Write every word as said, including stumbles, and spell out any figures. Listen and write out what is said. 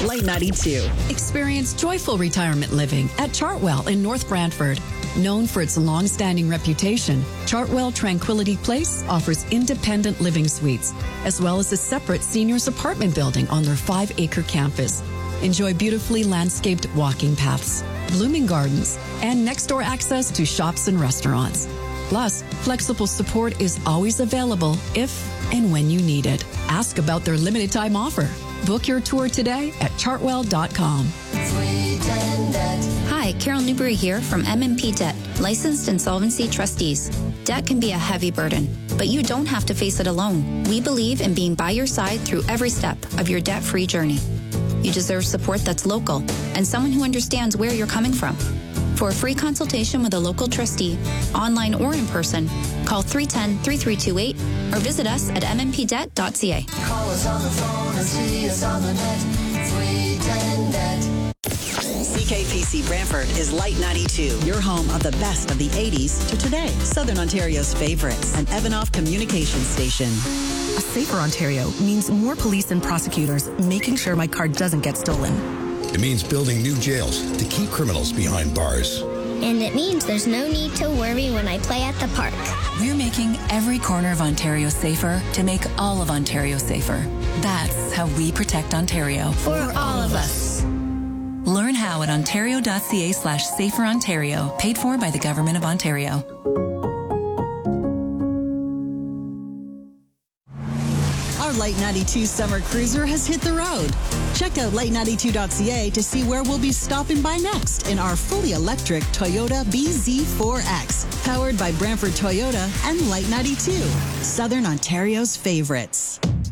Light ninety-two. Experience joyful retirement living at Chartwell in North Brantford. Known for its long-standing reputation, Chartwell Tranquility Place offers independent living suites, as well as a separate seniors apartment building on their five-acre campus. Enjoy beautifully landscaped walking paths, blooming gardens, and next-door access to shops and restaurants. Plus, flexible support is always available if and when you need it. Ask about their limited-time offer. Book your tour today at chartwell dot com. Hi, Carol Newberry here from M and P Debt, licensed insolvency trustees. Debt can be a heavy burden, but you don't have to face it alone. We believe in being by your side through every step of your debt-free journey. You deserve support that's local and someone who understands where you're coming from. For a free consultation with a local trustee, online or in person, call three one zero, three three two eight or visit us at m m p debt dot c a. Call us on the phone and see us on the net. three ten net. C K P C Brantford is Light ninety-two, your home of the best of the eighties to today. Southern Ontario's favorites, an Evanoff communications station. A safer Ontario means more police and prosecutors making sure my car doesn't get stolen. It means building new jails to keep criminals behind bars. And it means there's no need to worry when I play at the park. We're making every corner of Ontario safer to make all of Ontario safer. That's how we protect Ontario. For all of us. Learn how at ontario.ca slash safer Ontario, paid for by the Government of Ontario. Light ninety-two Summer Cruiser has hit the road. Check out light ninety-two dot c a to see where we'll be stopping by next in our fully electric Toyota B Z four X, powered by Brantford Toyota and Light ninety-two, Southern Ontario's favorites.